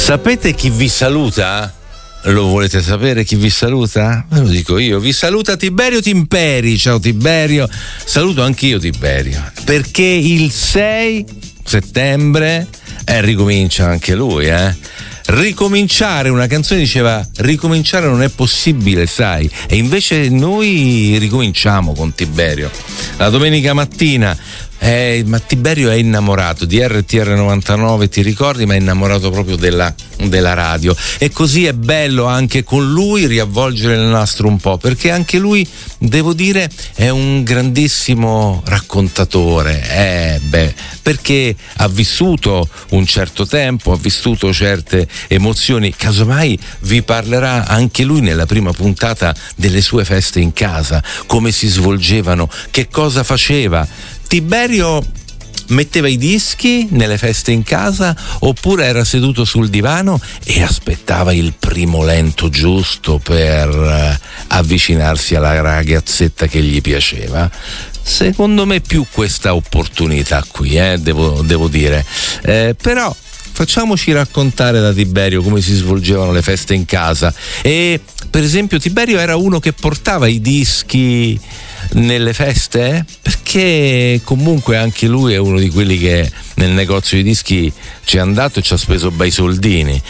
Sapete chi vi saluta? Lo volete sapere chi vi saluta? Ve lo dico io, vi saluta Tiberio Timperi. Ciao Tiberio, saluto anch'io Tiberio, perché il 6 settembre ricomincia anche lui, ricominciare una canzone, diceva ricominciare non è possibile, sai, e invece noi ricominciamo con Tiberio la domenica mattina. Ma Tiberio è innamorato di RTR 99, ti ricordi? Ma è innamorato proprio della radio, e così è bello anche con lui riavvolgere il nastro un po', perché anche lui, devo dire, è un grandissimo raccontatore, perché ha vissuto un certo tempo, ha vissuto certe emozioni. Casomai vi parlerà anche lui nella prima puntata delle sue feste in casa, come si svolgevano, che cosa faceva. Tiberio metteva i dischi nelle feste in casa, oppure era seduto sul divano e aspettava il primo lento giusto per avvicinarsi alla ragazzetta che gli piaceva? Secondo me più questa opportunità qui, devo dire. Però facciamoci raccontare da Tiberio come si svolgevano le feste in casa. E per esempio Tiberio era uno che portava i dischi nelle feste, perché comunque anche lui è uno di quelli che nel negozio di dischi ci è andato e ci ha speso bei soldini.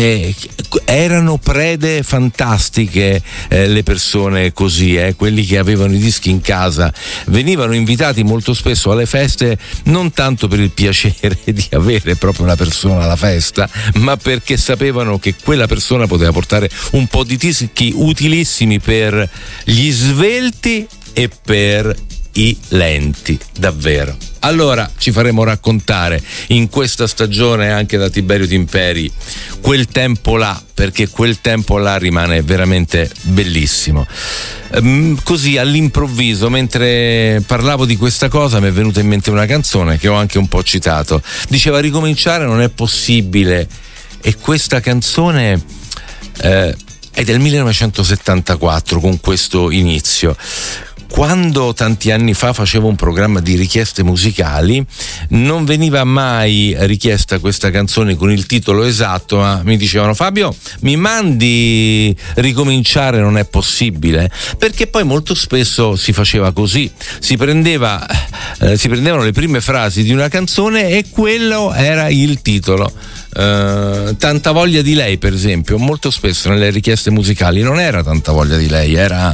Erano prede fantastiche le persone così, quelli che avevano i dischi in casa venivano invitati molto spesso alle feste, non tanto per il piacere di avere proprio una persona alla festa, ma perché sapevano che quella persona poteva portare un po' di dischi utilissimi per gli svelti e per i lenti, davvero. Allora ci faremo raccontare in questa stagione anche da Tiberio Timperi quel tempo là, perché quel tempo là rimane veramente bellissimo. Così all'improvviso, mentre parlavo di questa cosa, mi è venuta in mente una canzone che ho anche un po' citato. Diceva ricominciare non è possibile, e questa canzone è del 1974 con questo inizio. Quando tanti anni fa facevo un programma di richieste musicali, non veniva mai richiesta questa canzone con il titolo esatto, ma mi dicevano: Fabio, mi mandi ricominciare non è possibile? Perché poi molto spesso si faceva così, si prendevano le prime frasi di una canzone e quello era il titolo. Tanta voglia di lei, per esempio, molto spesso nelle richieste musicali non era tanta voglia di lei, era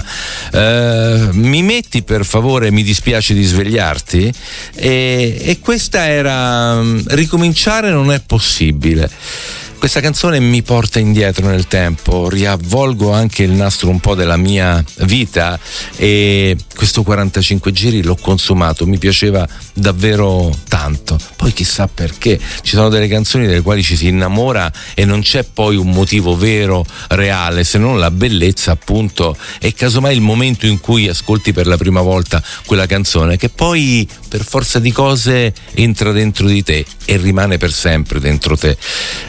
mi metti per favore Mi dispiace di svegliarti, e questa era ricominciare non è possibile. Questa canzone mi porta indietro nel tempo, riavvolgo anche il nastro un po' della mia vita, e questo 45 giri l'ho consumato, mi piaceva davvero tanto. Poi chissà perché, ci sono delle canzoni delle quali ci si innamora e non c'è poi un motivo vero, reale, se non la bellezza, appunto, e casomai il momento in cui ascolti per la prima volta quella canzone, che poi per forza di cose entra dentro di te e rimane per sempre dentro te.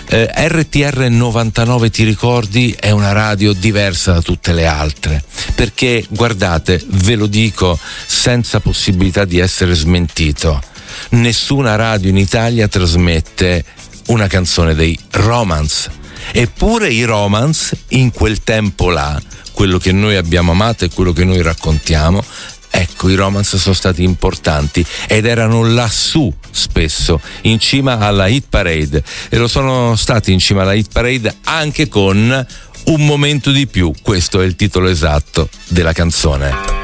RTR 99, ti ricordi, è una radio diversa da tutte le altre, perché guardate, ve lo dico senza possibilità di essere smentito, nessuna radio in Italia trasmette una canzone dei Romance, eppure i Romance in quel tempo là, quello che noi abbiamo amato e quello che noi raccontiamo, ecco, i Romance sono stati importanti ed erano lassù spesso, in cima alla hit parade, e lo sono stati in cima alla hit parade anche con Un momento di più. Questo è il titolo esatto della canzone.